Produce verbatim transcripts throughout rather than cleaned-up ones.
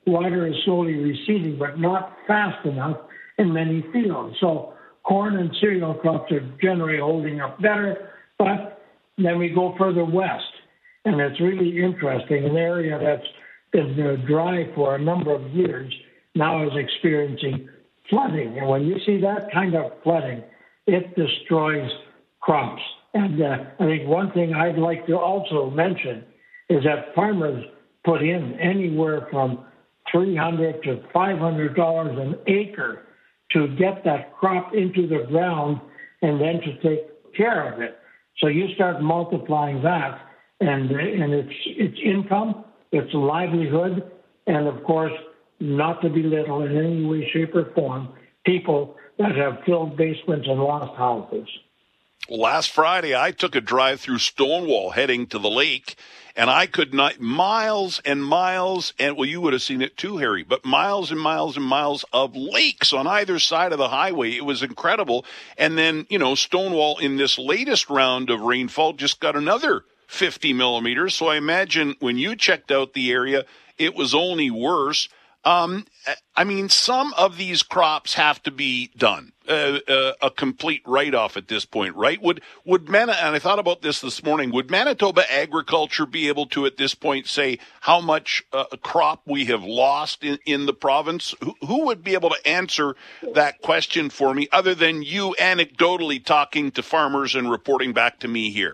water is slowly receding, but not fast enough in many fields. So corn and cereal crops are generally holding up better, but then we go further west, and it's really interesting. An area that's been uh, dry for a number of years now is experiencing flooding. And when you see that kind of flooding, it destroys crops. And uh, I think one thing I'd like to also mention is that farmers put in anywhere from three hundred dollars to five hundred dollars an acre to get that crop into the ground and then to take care of it. So you start multiplying that, and and it's it's income, it's livelihood, and of course, not to belittle in any way, shape, or form people that have filled basements and lost houses. Last Friday, I took a drive through Stonewall heading to the lake, and I could not, miles and miles, and well, you would have seen it too, Harry, but miles and miles and miles of lakes on either side of the highway. It was incredible. And then, you know, Stonewall in this latest round of rainfall just got another fifty millimeters. So I imagine when you checked out the area, it was only worse. Um, I mean, some of these crops have to be done, uh, uh, a complete write-off at this point, right? Would, would Mana, and I thought about this this morning, would Manitoba Agriculture be able to at this point say how much uh, crop we have lost in, in the province? Who, who would be able to answer that question for me other than you anecdotally talking to farmers and reporting back to me here?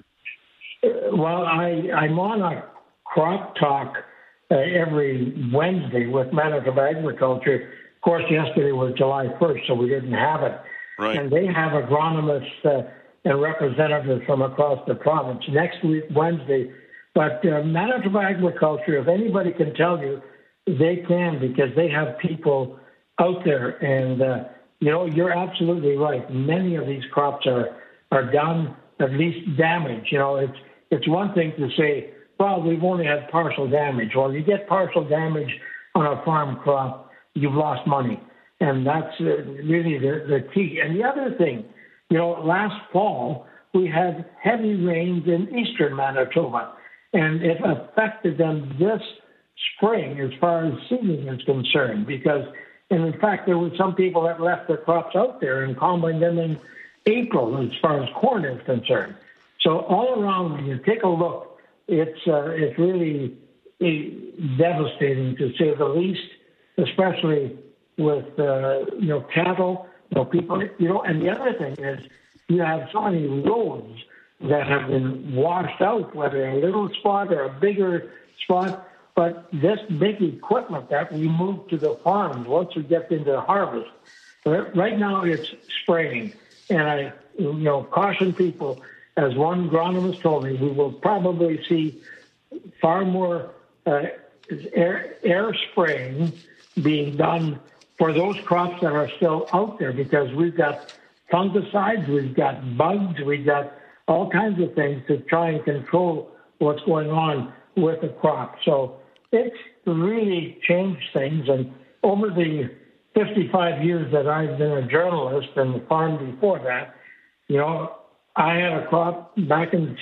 Well, I, I'm on a crop talk Uh, every Wednesday with Manitoba Agriculture. Of course, yesterday was July first, so we didn't have it. Right. And they have agronomists uh, and representatives from across the province next week, Wednesday. But uh, Manitoba Agriculture, if anybody can tell you, they can, because they have people out there. And, uh, you know, you're absolutely right. Many of these crops are, are done, at least damaged. You know, it's, it's one thing to say, well, we've only had partial damage. Well, you get partial damage on a farm crop, you've lost money. And that's uh, really the, the key. And the other thing, you know, last fall, we had heavy rains in eastern Manitoba, and it affected them this spring as far as seeding is concerned, because, and in fact, there were some people that left their crops out there and combined them in April as far as corn is concerned. So all around, when you take a look, It's uh, it's really devastating, to say the least, especially with uh, you know cattle, you know people, you know. And the other thing is, you have so many roads that have been washed out, whether a little spot or a bigger spot. But this big equipment that we move to the farms once we get into harvest, right now it's spraying, and I you know caution people. As one agronomist told me, we will probably see far more uh, air, air spraying being done for those crops that are still out there, because we've got fungicides, we've got bugs, we've got all kinds of things to try and control what's going on with the crop. So it's really changed things. And over the fifty-five years that I've been a journalist and the farm before that, you know, I had a crop back in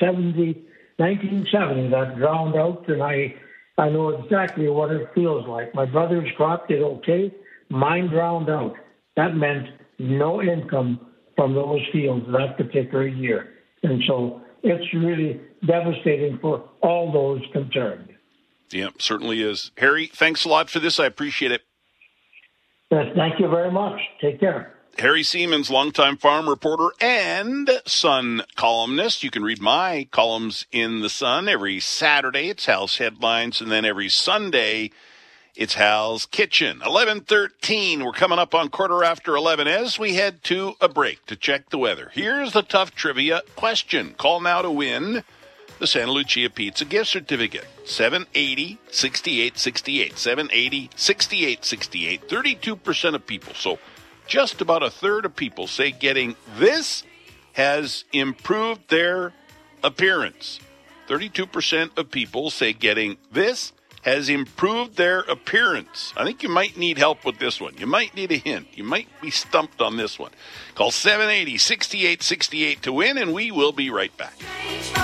nineteen seventy that drowned out, and I I know exactly what it feels like. My brother's crop did okay. Mine drowned out. That meant no income from those fields that particular year. And so it's really devastating for all those concerned. Yeah, certainly is. Harry, thanks a lot for this. I appreciate it. Yes, thank you very much. Take care. Harry Siemens, longtime farm reporter and Sun columnist. You can read my columns in the Sun every Saturday. It's Hal's Headlines, and then every Sunday, it's Hal's Kitchen. eleven thirteen, we're coming up on quarter after eleven as we head to a break to check the weather. Here's the tough trivia question. Call now to win the Santa Lucia Pizza gift certificate. seven eighty, sixty-eight sixty-eight. seven eighty, sixty-eight sixty-eight. thirty-two percent of people, so just about a third of people say getting this has improved their appearance. thirty-two percent of people say getting this has improved their appearance. I think you might need help with this one. You might need a hint. You might be stumped on this one. Call seven eighty, sixty-eight sixty-eight to win, and we will be right back.